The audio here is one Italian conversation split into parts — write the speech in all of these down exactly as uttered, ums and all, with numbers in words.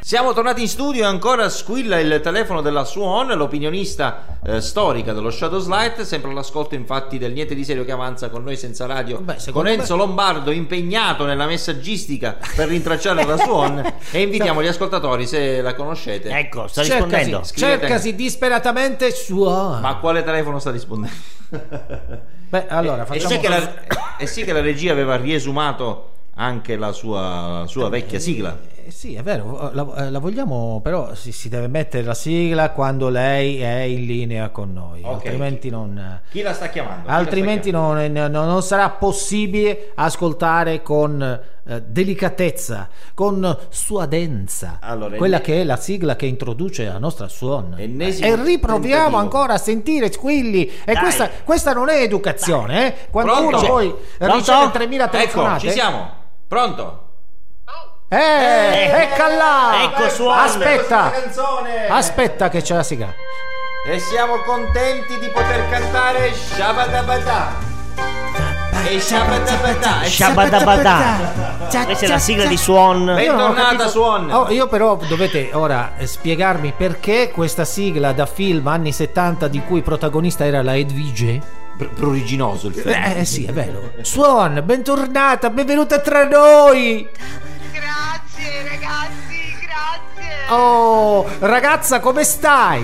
Siamo tornati in studio e ancora squilla il telefono della Swan, l'opinionista eh, storica dello Shadows Light, sempre all'ascolto infatti del Niente di Serio che avanza con noi senza radio. Beh, con Enzo me... Lombardo impegnato nella messaggistica per rintracciare la Swan e invitiamo gli ascoltatori, se la conoscete. Ecco, sta rispondendo. Cercasi, cercasi disperatamente Swan. Ma a quale telefono sta rispondendo? Beh, allora, e, facciamo... e, sì che la, e sì che la regia aveva riesumato anche la sua, sua vecchia sigla. Eh, sì, è vero, la, la vogliamo, però si, si deve mettere la sigla quando lei è in linea con noi, okay. Altrimenti non... Chi la sta chiamando? Chi altrimenti sta chiamando? Non, non, non sarà possibile ascoltare con eh, delicatezza, con suadenza, allora, quella che è la sigla che introduce la nostra Swan. Ennesimo e riproviamo tentativo. ancora a sentire squilli. E questa, questa non è educazione, eh? Quando Pronto? uno poi riceve tremila telefonate. Ecco, ci siamo. Pronto? Eh, eh, ecco là. Ecco Swan. Aspetta, aspetta che c'è la sigla. E siamo contenti di poter cantare Shabadabada. E Shabadabada. E Shabadabada. Questa è la sigla di Swan. Bentornata Swan. Oh, io però dovete ora spiegarmi perché questa sigla da film anni settanta di cui protagonista era la Edvige. Pruriginoso il film. Eh sì, è vero. Swan, bentornata, benvenuta tra noi. Grazie ragazzi, grazie. Oh, ragazza, come stai?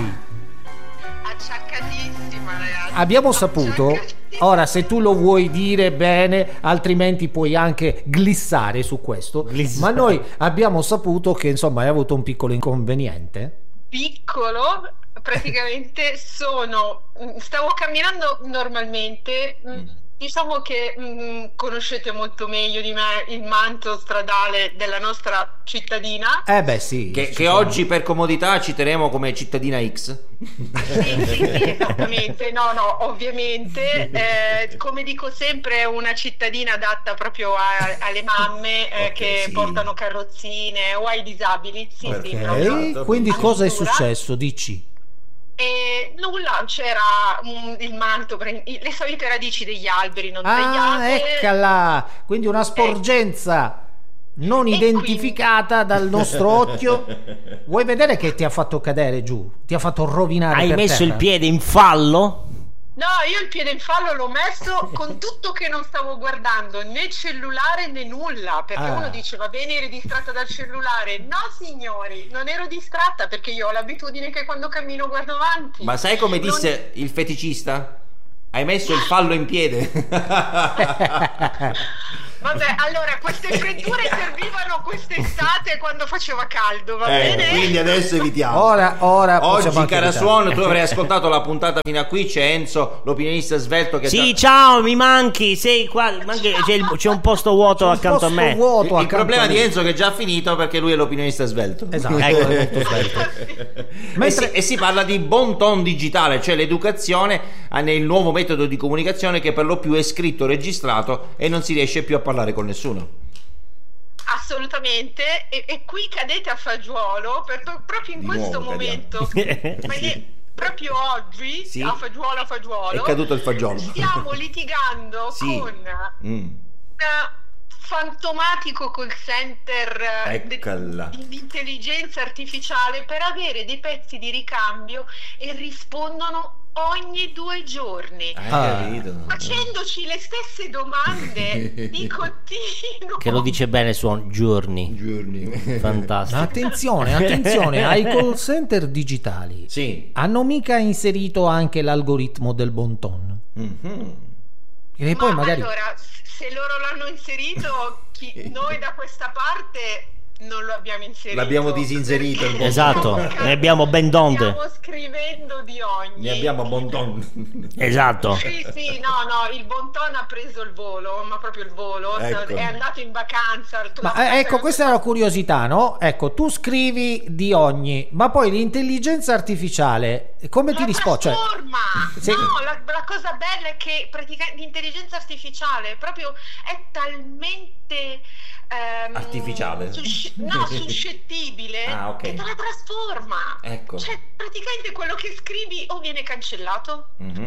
Acciaccatissima ragazzi. Abbiamo saputo, ora se tu lo vuoi dire bene, altrimenti puoi anche glissare su questo, glissare. Ma noi abbiamo saputo che insomma hai avuto un piccolo inconveniente. Piccolo? Praticamente sono stavo camminando normalmente, diciamo che mh, conoscete molto meglio di me il manto stradale della nostra cittadina. Eh beh sì, che, che oggi per comodità citeremo come cittadina X. Sì, sì, sì, esattamente. No, no, ovviamente eh, come dico sempre è una cittadina adatta proprio a, alle mamme eh, okay, che sì. portano carrozzine o ai disabili. Sì, okay. sì, proprio. Quindi cosa è successo? Dici. E nulla, c'era um, il manto, le solite radici degli alberi non ah, tagliate. Eccola, quindi una sporgenza eh. non e identificata quindi... dal nostro occhio. Vuoi vedere che ti ha fatto cadere giù? Ti ha fatto rovinare. Hai per messo terra. Il piede in fallo? No, io il piede in fallo l'ho messo con tutto che non stavo guardando né cellulare né nulla, perché ah. uno dice va bene eri distratta dal cellulare. No signori, non ero distratta perché io ho l'abitudine che quando cammino guardo avanti. Ma sai come disse non... il feticista? Hai messo il fallo in piede. Vabbè, allora queste fritture servivano quest'estate quando faceva caldo, va eh, bene? Quindi adesso evitiamo. Ora, ora oggi, cara Swan, tu avrai ascoltato la puntata fino a qui. C'è Enzo, l'opinionista svelto. Che sì, già... ciao, mi manchi. Sei qua. Manchi, c'è, il, c'è un posto vuoto un accanto posto a me. Vuoto il il problema a di Enzo è che è già finito perché lui è l'opinionista svelto. Esatto, ecco, è molto svelto. Mentre... e, si, e si parla di bon ton digitale, cioè l'educazione nel nuovo metodo di comunicazione che per lo più è scritto, registrato e non si riesce più a parlare con nessuno. Assolutamente, e, e qui cadete a fagiolo per, proprio in di questo momento. Proprio oggi, sì. a fagiolo a fagiolo, è caduto il fagiolo. Stiamo litigando sì. con mm. un fantomatico call center de- di intelligenza artificiale per avere dei pezzi di ricambio e rispondono ogni due giorni, ah. facendoci le stesse domande di continuo. Che lo dice bene su giorni. Giorni. Fantastico. Attenzione, attenzione, ai call center digitali. Sì. Hanno mica inserito anche l'algoritmo del bon ton. Mm-hmm. E Ma poi magari... allora, se loro l'hanno inserito, chi, noi da questa parte non lo abbiamo inserito. L'abbiamo disinserito. Il esatto, ne abbiamo ben donde. Stiamo scrivendo di ogni. Ne abbiamo bon ton. Esatto. Sì, sì, no, no, il bon ton ha preso il volo, ma proprio il volo. Ecco. È andato in vacanza. Ma ecco, questa è la curiosità, no? Ecco, tu scrivi di ogni, ma poi l'intelligenza artificiale come la ti risponde? Trasforma. Cioè, no, la, la cosa bella è che praticamente l'intelligenza artificiale proprio è talmente ehm, artificiale. Sus- no, suscettibile ah, okay. che te la trasforma. Ecco. Cioè, praticamente quello che scrivi o viene cancellato. Mm-hmm.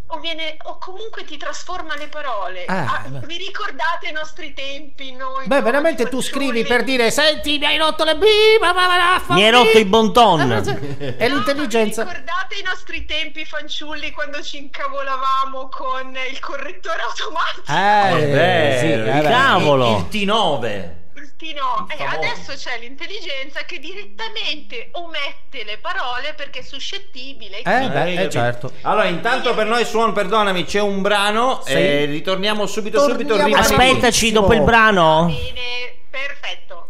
o viene o comunque ti trasforma le parole. Eh, ah, beh. vi ricordate i nostri tempi? Noi Beh, veramente tu scrivi per dire: senti, mi hai rotto le b, mi hai rotto i bon ton. E l'intelligenza. Vi ricordate i nostri tempi fanciulli quando ci incavolavamo con il correttore automatico? Eh, Beh, sì, eh, beh. Cavolo. il T nove. No, eh, adesso c'è l'intelligenza che direttamente omette le parole perché è suscettibile. Eh, beh, Eh, eh, certo. Allora, intanto per noi, Suon, perdonami, c'è un brano Sì. e ritorniamo subito, subito. Torniamo rimani lì. Aspettaci dopo il brano. Bene, perfetto.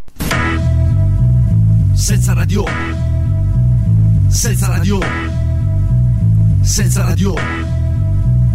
Senza radio, senza radio, senza radio.